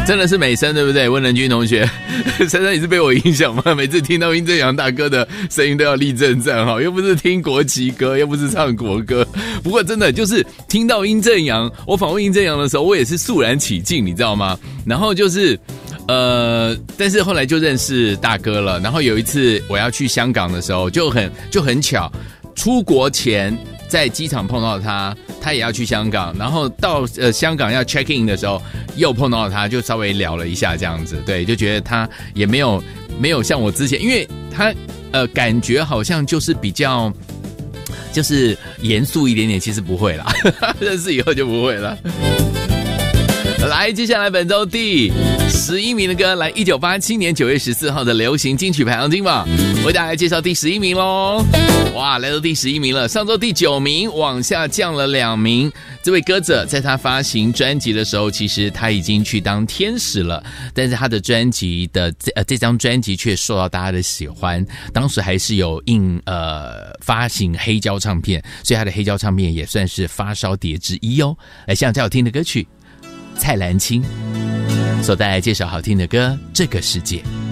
真的是美声，对不对？温仁君同学，珊珊也是被我影响吗？每次听到殷正阳大哥的声音都要立正站好，又不是听国旗歌，又不是唱国歌。不过真的就是听到殷正阳，我访问殷正阳的时候，我也是肃然起敬，你知道吗？然后就是但是后来就认识大哥了。然后有一次我要去香港的时候，就很巧，出国前在机场碰到他，他也要去香港，然后到香港要 check in 的时候又碰到他，就稍微聊了一下这样子。对，就觉得他也没有像我之前，因为他感觉好像就是比较就是严肃一点点，其实不会啦，认识以后就不会了。来，接下来本周第11名的歌，来1987年9月14号的流行金曲排行金榜，为大家来介绍第11名咯。哇，来到第11名了，上周第9名往下降了2名。这位歌者在他发行专辑的时候，其实他已经去当天使了，但是他的专辑的这张专辑却受到大家的喜欢。当时还是有发行黑胶唱片，所以他的黑胶唱片也算是发烧碟之一哦。来，像最好听的歌曲，蔡澜清所带来介绍好听的歌《这个世界》。